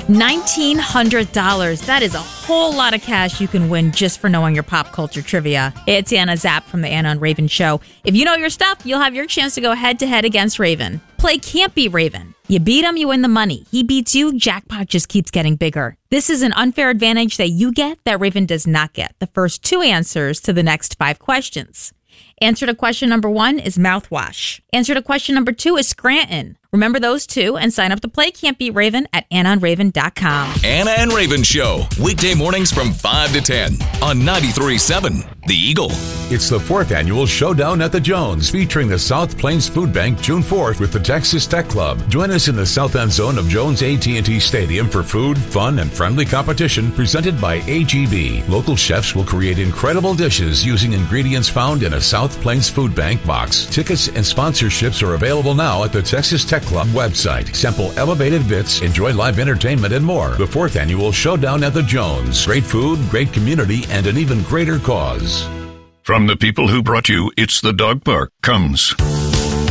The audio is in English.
$1,900. That is a whole lot of cash you can win just for knowing your pop culture trivia. It's Anna Zapp from the Anna and Raven Show. If you know your stuff, you'll have your chance to go head-to-head against Raven. Play Can't Beat Raven. You beat him, you win the money. He beats you, jackpot just keeps getting bigger. This is an unfair advantage that you get that Raven does not get. The first 2 answers to the next 5 questions. Answer to question number 1 is mouthwash. Answer to question number 2 is Scranton. Remember those 2 and sign up to play Can't Beat Raven at AnnaandRaven.com. Anna and Raven Show, weekday mornings from 5 to 10 on 93.7 The Eagle. It's the 4th annual Showdown at the Jones, featuring the South Plains Food Bank June 4th with the Texas Tech Club. Join us in the south end zone of Jones AT&T Stadium for food, fun, and friendly competition presented by AGB. Local chefs will create incredible dishes using ingredients found in a South Plains Food Bank box. Tickets and sponsorships are available now at the Texas Tech Club website. Sample elevated bits, enjoy live entertainment, and more. The 4th annual Showdown at the Jones. Great food, great community, and an even greater cause. From the people who brought you It's the Dog Park comes